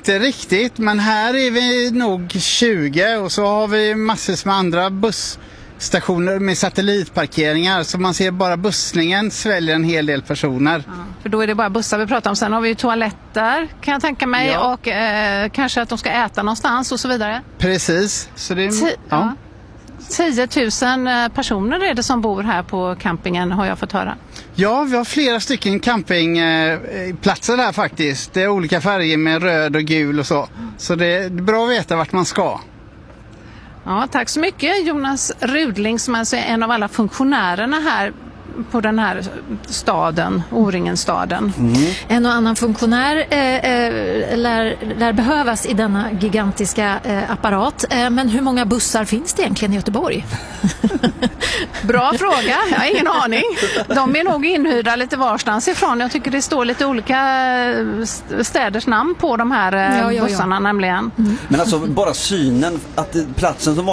inte riktigt, men här är vi nog 20 och så har vi massor med andra busstationer med satellitparkeringar, så man ser bara bussningen sväljer en hel del personer. Ja, för då är det bara bussar vi pratar om. Sen har vi ju toaletter kan jag tänka mig, och kanske att de ska äta någonstans och så vidare. Precis. Så det är, 10 000 personer är det som bor här på campingen, har jag fått höra. Ja, vi har flera stycken campingplatser där faktiskt. Det är olika färger med röd och gul och så. Så det är bra att veta vart man ska. Ja, tack så mycket Jonas Rudling, som alltså är en av alla funktionärerna här på den här staden, O-ringen-staden. En och annan funktionär lär behövas i denna gigantiska apparat. Men hur många bussar finns det egentligen i Göteborg? Bra fråga, jag har ingen aning. De är nog inhyrda lite varstans ifrån. Jag tycker det står lite olika städers namn på de här bussarna nämligen. Men alltså bara synen, att platsen som